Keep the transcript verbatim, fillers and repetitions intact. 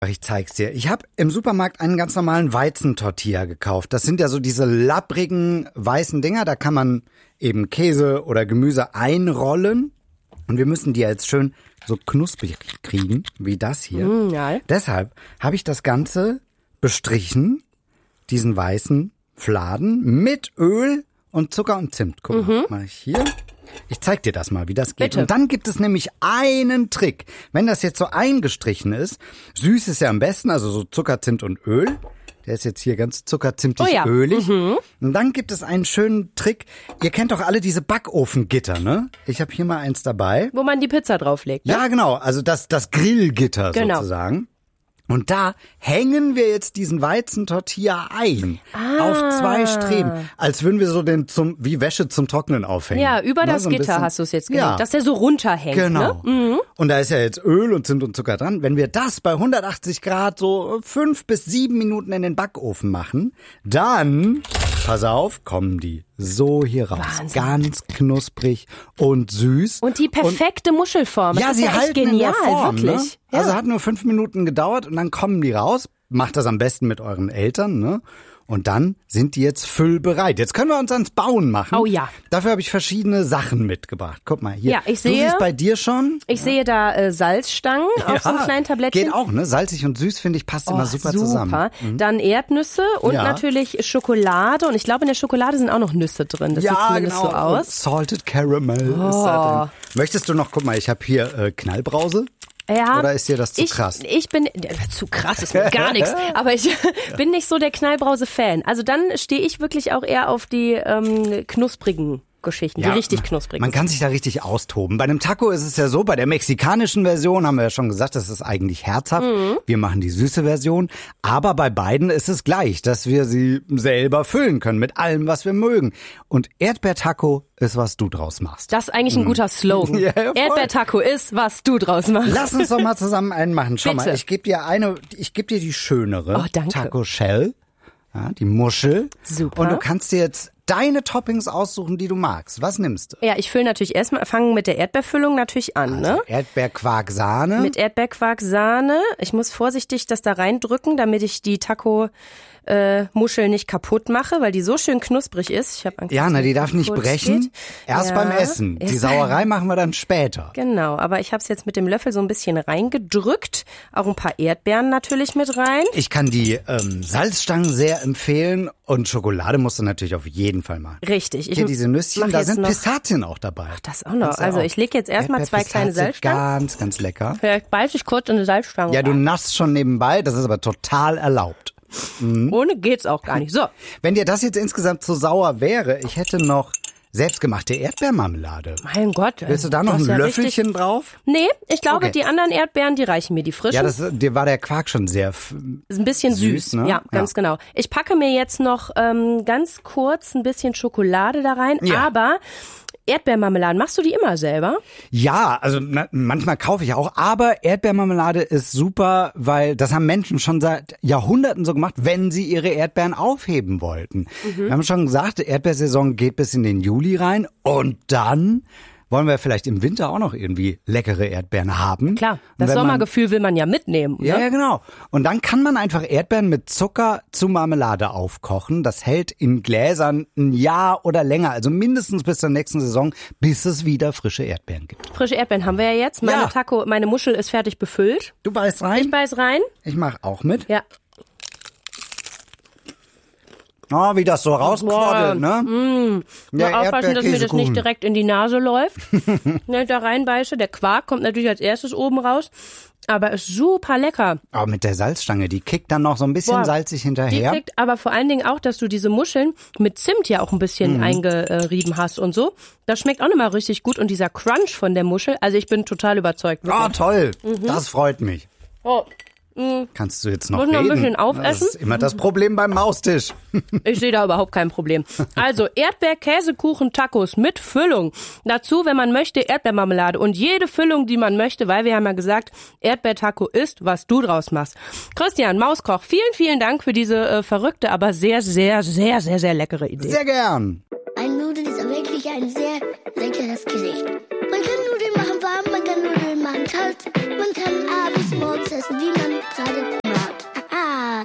Ich zeig's dir. Ich habe im Supermarkt einen ganz normalen Weizentortilla gekauft. Das sind ja so diese lapprigen weißen Dinger. Da kann man eben Käse oder Gemüse einrollen. Und wir müssen die jetzt schön so knusprig kriegen, wie das hier. Mm, ja. Deshalb habe ich das Ganze bestrichen, diesen weißen Fladen, mit Öl und Zucker und Zimt. Guck mal, mhm. mache ich hier. Ich zeig dir das mal, wie das geht. Bitte. Und dann gibt es nämlich einen Trick. Wenn das jetzt so eingestrichen ist, süß ist ja am besten, also so Zucker, Zimt und Öl. Der ist jetzt hier ganz zuckerzimtig oh ja. ölig. Mhm. Und dann gibt es einen schönen Trick. Ihr kennt doch alle diese Backofengitter, ne? Ich habe hier mal eins dabei. Wo man die Pizza drauflegt, ne? Ja, genau. Also das, das Grillgitter genau. sozusagen. Und da hängen wir jetzt diesen Weizentortilla ein. Ah. Auf zwei Streben. Als würden wir so den zum, wie Wäsche zum Trocknen aufhängen. Ja, über ne, das so ein Gitter bisschen. hast du es jetzt gelegt, Ja. dass der so runterhängt. Genau. Ne? Mhm. Und da ist ja jetzt Öl und Zimt und Zucker dran. Wenn wir das bei hundertachtzig Grad so fünf bis sieben Minuten in den Backofen machen, dann, pass auf, kommen die so hier raus. Wahnsinn. Ganz knusprig und süß. Und die perfekte und, Muschelform. Das ja, ist sie ja echt halten genial, in der Form, wirklich. Ne? Ja. Also hat nur fünf Minuten gedauert und dann kommen die raus. Macht das am besten mit euren Eltern, ne? Und dann sind die jetzt füllbereit. Jetzt können wir uns ans Bauen machen. Oh ja. Dafür habe ich verschiedene Sachen mitgebracht. Guck mal hier. Ja, ich sehe, du siehst bei dir schon. Ich ja. sehe da äh, Salzstangen auf so einem kleinen Tablettchen. Geht auch, ne? Salzig und süß, finde ich, passt oh, immer super, super. zusammen. Mhm. Dann Erdnüsse und ja. natürlich Schokolade. Und ich glaube, in der Schokolade sind auch noch Nüsse drin. Das ja, sieht zumindest genau. so aus. Und Salted Caramel oh. ist da drin. Möchtest du noch, guck mal, ich habe hier äh, Knallbrause. Ja, oder ist dir das zu ich, krass? Ich bin, zu krass ist mir gar nichts, aber ich bin nicht so der Knallbrause-Fan. Also dann stehe ich wirklich auch eher auf die ähm, knusprigen Geschichten, ja, die richtig knusprig Man sind. kann sich da richtig austoben. Bei einem Taco ist es ja so, bei der mexikanischen Version haben wir ja schon gesagt, das ist eigentlich herzhaft. Mhm. Wir machen die süße Version. Aber bei beiden ist es gleich, dass wir sie selber füllen können mit allem, was wir mögen. Und Erdbeertaco ist, was du draus machst. Das ist eigentlich ein guter Slogan. Ja, Erdbeertaco ist, was du draus machst. Lass uns doch mal zusammen einen machen. Schau Bitte. mal, ich gebe dir eine, ich gebe dir die schönere oh, danke. Taco Shell, ja, die Muschel. Super. Und du kannst dir jetzt deine Toppings aussuchen, die du magst. Was nimmst du? Ja, ich fülle natürlich erstmal, fangen mit der Erdbeerfüllung natürlich an, also ne? Erdbeerquark Sahne. Mit Erdbeerquark Sahne. Ich muss vorsichtig das da reindrücken, damit ich die Taco äh, Muschel nicht kaputt mache, weil die so schön knusprig ist. Ich hab Angst, ja, na, die darf nicht kaputt brechen. geht. Erst ja, beim Essen. Die Sauerei machen wir dann später. Genau, aber ich habe es jetzt mit dem Löffel so ein bisschen reingedrückt. Auch ein paar Erdbeeren natürlich mit rein. Ich kann die ähm, Salzstangen sehr empfehlen und Schokolade musst du natürlich auf jeden Fall machen. Richtig. Ich Hier diese Nüsschen, da sind noch, Pistazien auch dabei. Ach, das auch noch. Also ich lege jetzt erstmal zwei kleine Salzstangen. Ganz, ganz lecker. Vielleicht beiß ich kurz in eine Salzstange. Ja, du naschst schon nebenbei, das ist aber total erlaubt. Mhm. Ohne geht's auch gar nicht. So. Wenn dir das jetzt insgesamt zu sauer wäre, ich hätte noch selbstgemachte Erdbeermarmelade. Mein Gott. Willst du da noch ein ja Löffelchen richtig... drauf? Nee, ich glaube, okay. die anderen Erdbeeren, die reichen mir, die frischen. Ja, das, dir war der Quark schon sehr f- ist ein bisschen süß, süß ne? ja, ganz ja. genau. Ich packe mir jetzt noch ähm, ganz kurz ein bisschen Schokolade da rein, ja. aber Erdbeermarmeladen, machst du die immer selber? Ja, also na, manchmal kaufe ich auch, aber Erdbeermarmelade ist super, weil das haben Menschen schon seit Jahrhunderten so gemacht, wenn sie ihre Erdbeeren aufheben wollten. Mhm. Wir haben schon gesagt, die Erdbeersaison geht bis in den Juli rein und dann wollen wir vielleicht im Winter auch noch irgendwie leckere Erdbeeren haben. Klar, das Sommergefühl will man ja mitnehmen. Ja, ne? ja, genau. Und dann kann man einfach Erdbeeren mit Zucker zu Marmelade aufkochen. Das hält in Gläsern ein Jahr oder länger, also mindestens bis zur nächsten Saison, bis es wieder frische Erdbeeren gibt. Frische Erdbeeren haben wir ja jetzt. Meine ja. Taco, meine Muschel ist fertig befüllt. Du beißt rein? Ich beiß rein. Ich mach auch mit. Ja. Oh, wie das so rausquaddelt, ne? Mm. Mal aufpassen, dass mir das nicht direkt in die Nase läuft. Wenn ich da reinbeiße, der Quark kommt natürlich als erstes oben raus. Aber ist super lecker. Aber mit der Salzstange, die kickt dann noch so ein bisschen Boah, salzig hinterher. Die kickt aber vor allen Dingen auch, dass du diese Muscheln mit Zimt ja auch ein bisschen mhm. eingerieben hast und so. Das schmeckt auch nochmal richtig gut. Und dieser Crunch von der Muschel, also ich bin total überzeugt. Ah, oh, toll. Mhm. Das freut mich. Oh. Kannst du jetzt noch Muss reden? noch ein bisschen aufessen? Das ist immer das Problem beim Maustisch. Ich sehe da überhaupt kein Problem. Also Erdbeer-Käsekuchen-Tacos mit Füllung. Dazu, wenn man möchte, Erdbeermarmelade und jede Füllung, die man möchte, weil wir haben ja gesagt, Erdbeertaco ist, was du draus machst. Christian Mauskoch, vielen, vielen Dank für diese äh, verrückte, aber sehr, sehr, sehr, sehr, sehr leckere Idee. Sehr gern. Ein Nudeln ist wirklich ein sehr leckeres Gericht.